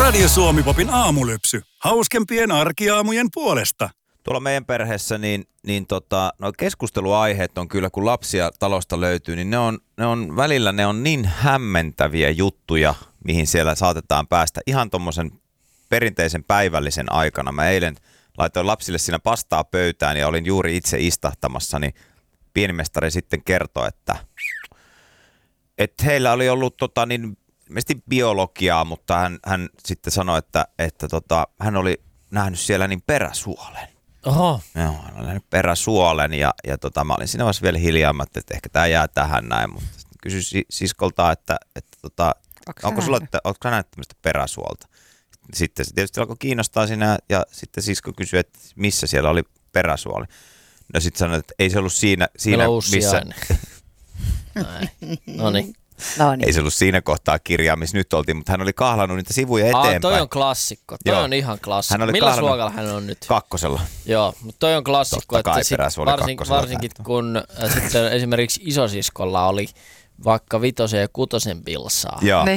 Radio Suomi-popin aamulypsy. Hauskempien arkiaamujen puolesta. Tuolla meidän perheessä no keskusteluaiheet on kyllä, kun lapsia talosta löytyy, niin ne on välillä niin hämmentäviä juttuja, mihin siellä saatetaan päästä ihan tommosen perinteisen päivällisen aikana. Mä eilen laitoin lapsille siinä pastaa pöytään ja olin juuri itse istahtamassa, niin pienimestari sitten kertoi, että heillä oli ollut ilmeisesti biologiaa, mutta hän sitten sanoi, että hän oli nähnyt siellä niin peräsuolen. Oho. Joo, hän oli nähnyt peräsuolen ja mä olin siinä vaiheessa vielä hiljaamatta, että ehkä tämä jää tähän näin, mutta kysyin siskolta, että onko sulla, oletko sä nähnyt tämmöistä peräsuolta? Sitten se tietysti alkoi kiinnostaa siinä ja sitten sisko kysyi, että missä siellä oli peräsuoli. No sitten sanoi, että ei se ollut siinä missä... Noniin. Ei se ollut siinä kohtaa kirjaa, missä nyt oltiin, mutta hän oli kahlannut niitä sivuja eteenpäin. Toi on klassikko. Toi on ihan klassikko. Millä luokalla hän on nyt? 2. Joo, mutta toi on klassikko, että varsinkin kun sitten esimerkiksi isosiskolla oli vaikka 5. ja 6. pilsaa. Joo.